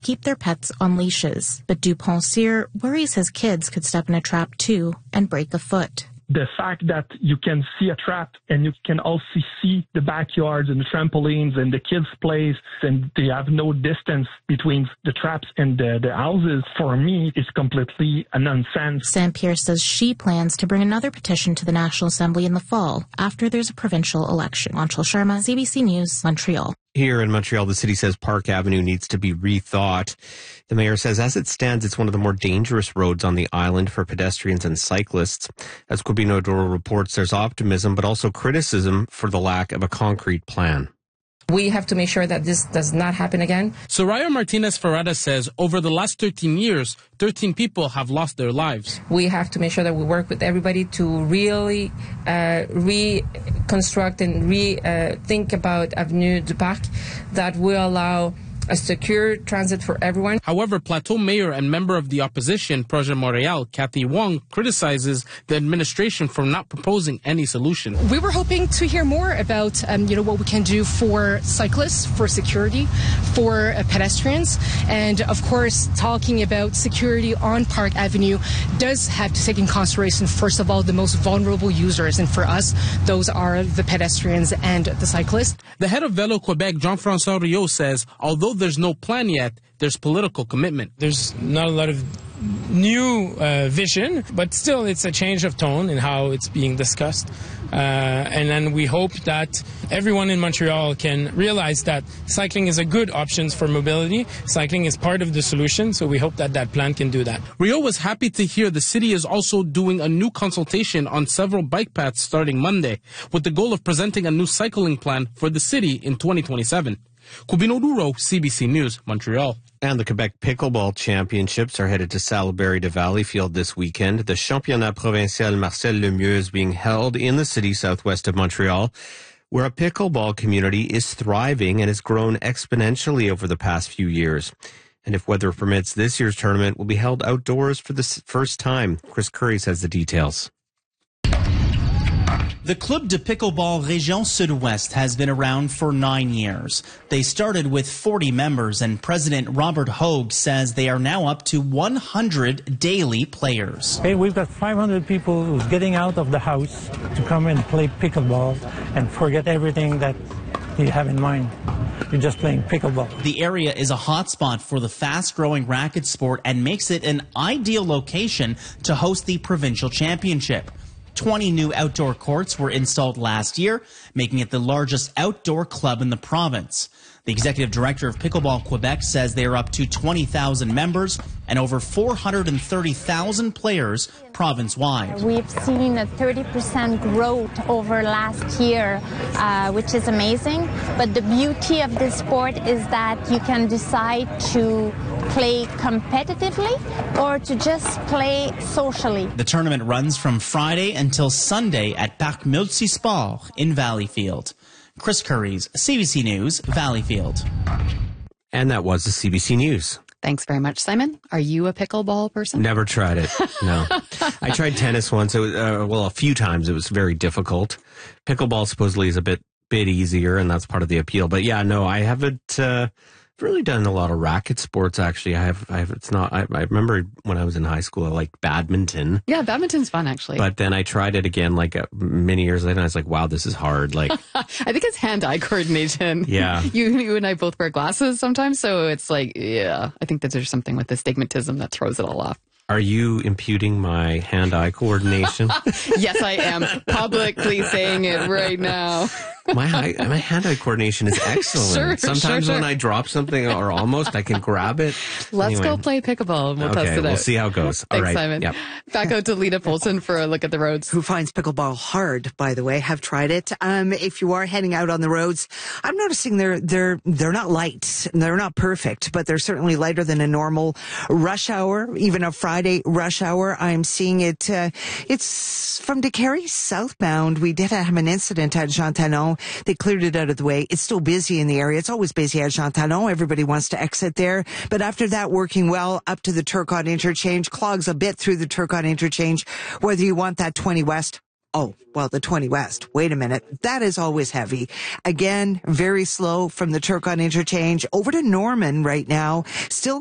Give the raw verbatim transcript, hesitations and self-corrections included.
keep their pets on leashes. But Dupont-Cyr worries his kids could step in a trap too and break a foot. The fact that you can see a trap and you can also see the backyards and the trampolines and the kids' plays, and they have no distance between the traps and the, the houses, for me, is completely a nonsense. Saint-Pierre says she plans to bring another petition to the National Assembly in the fall after there's a provincial election. Anshul Sharma, C B C News, Montreal. Here in Montreal, the city says Park Avenue needs to be rethought. The mayor says as it stands, it's one of the more dangerous roads on the island for pedestrians and cyclists. As Cubino Duro reports, there's optimism, but also criticism for the lack of a concrete plan. We have to make sure that this does not happen again. Soraya Martinez Ferrada says over the last thirteen years, thirteen people have lost their lives. We have to make sure that we work with everybody to really uh, reconstruct and re-think uh, about Avenue du Parc that will allow a secure transit for everyone. However, Plateau Mayor and member of the opposition, Projet Montréal, Cathy Wong, criticizes the administration for not proposing any solution. We were hoping to hear more about, um, you know, what we can do for cyclists, for security, for uh, pedestrians, and of course, talking about security on Park Avenue does have to take in consideration, first of all, the most vulnerable users, and for us, those are the pedestrians and the cyclists. The head of Velo Quebec, Jean-François Riot, says, although there's no plan yet, there's political commitment. There's not a lot of new uh, vision, but still it's a change of tone in how it's being discussed. Uh, and then we hope that everyone in Montreal can realize that cycling is a good option for mobility. Cycling is part of the solution, so we hope that that plan can do that. Rio was happy to hear the city is also doing a new consultation on several bike paths starting Monday, with the goal of presenting a new cycling plan for the city in twenty twenty-seven. Cubino Duro, C B C News, Montreal. And the Quebec Pickleball Championships are headed to Salaberry to Valleyfield this weekend. The Championnat Provincial Marcel Lemieux is being held in the city southwest of Montreal, where a pickleball community is thriving and has grown exponentially over the past few years. And if weather permits, this year's tournament will be held outdoors for the first time. Chris Curry has the details. The Club de Pickleball Région Sud-Ouest has been around for nine years. They started with forty members, and President Robert Hogue says they are now up to one hundred daily players. Hey, we've got five hundred people who's getting out of the house to come and play pickleball and forget everything that you have in mind. You're just playing pickleball. The area is a hotspot for the fast-growing racket sport and makes it an ideal location to host the provincial championship. twenty new outdoor courts were installed last year, making it the largest outdoor club in the province. The executive director of Pickleball Quebec says they are up to twenty thousand members and over four hundred thirty thousand players province-wide. We've seen a thirty percent growth over last year, uh, which is amazing. But the beauty of this sport is that you can decide to play competitively or to just play socially. The tournament runs from Friday until Sunday at Parc Multisport in Valleyfield. Chris Curry's C B C News, Valleyfield. And that was the C B C News. Thanks very much, Simon. Are you a pickleball person? Never tried it, no. I tried tennis once. It was, uh, well, a few times. It was very difficult. Pickleball supposedly is a bit bit easier, and that's part of the appeal. But yeah, no, I haven't uh, really done a lot of racket sports, actually. I have, I have it's not, I, I remember when I was in high school, I liked badminton. Yeah, badminton's fun, actually. But then I tried it again, like uh, many years later, and I was like, wow, this is hard. Like, I think it's hand-eye coordination. Yeah. You, you and I both wear glasses sometimes, so it's like, yeah, I think that there's something with the stigmatism that throws it all off. Are you imputing my hand-eye coordination? Yes, I am publicly saying it right now. My high, my hand-eye coordination is excellent. Sure, Sometimes sure, when sure. I drop something, or almost, I can grab it. Let's Anyway. go play pickleball and we'll Okay, test it we'll out. see how it goes. All Thanks, right. Simon. Yep. Back out to Lita Polson for a look at the roads. Who finds pickleball hard, by the way, have tried it. Um, if you are heading out on the roads, I'm noticing they're, they're, they're not light. They're not perfect, but they're certainly lighter than a normal rush hour, even a Friday rush hour. I'm seeing it, uh, it's from DeCarry southbound. We did have an incident at Jean Talon. They cleared it out of the way. It's still busy in the area. It's always busy at Jean Talon. Everybody wants to exit there. But after that, working well up to the Turcotte interchange, clogs a bit through the Turcotte interchange, whether you want that twenty west Oh, well, the twenty West. Wait a minute. That is always heavy. Again, very slow from the Turcon interchange over to Norman right now. Still